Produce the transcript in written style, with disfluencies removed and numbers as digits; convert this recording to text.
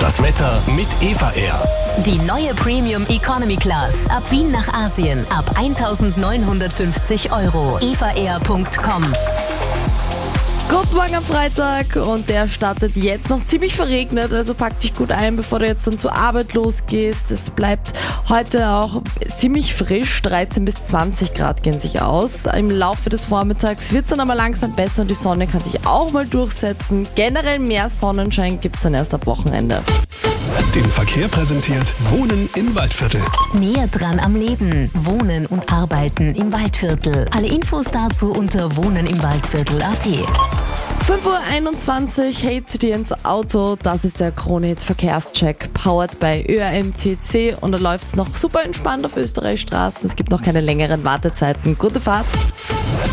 Das Wetter mit Eva Air. Die neue Premium Economy Class. Ab Wien nach Asien. Ab 1.950 €. evaair.com. Guten Morgen am Freitag und der startet jetzt noch ziemlich verregnet, also pack dich gut ein, bevor du jetzt dann zur Arbeit losgehst. Es bleibt heute auch ziemlich frisch, 13 bis 20 Grad gehen sich aus. Im Laufe des Vormittags wird es dann aber langsam besser und die Sonne kann sich auch mal durchsetzen. Generell mehr Sonnenschein gibt es dann erst ab Wochenende. Den Verkehr präsentiert Wohnen im Waldviertel. Näher dran am Leben. Wohnen und Arbeiten im Waldviertel. Alle Infos dazu unter wohnenimwaldviertel.at. 5:21 Uhr, hey zu dir ins Auto, das ist der Krone-Hit Verkehrscheck, powered by ÖAMTC und da läuft's noch super entspannt auf Österreichs Straßen, es gibt noch keine längeren Wartezeiten, gute Fahrt.